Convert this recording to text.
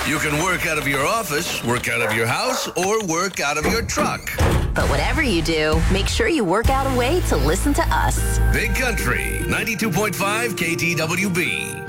You can work out of your office, work out of your house, or work out of your truck. But whatever you do, make sure you work out a way to listen to us. Big Country, 92.5 KTWB.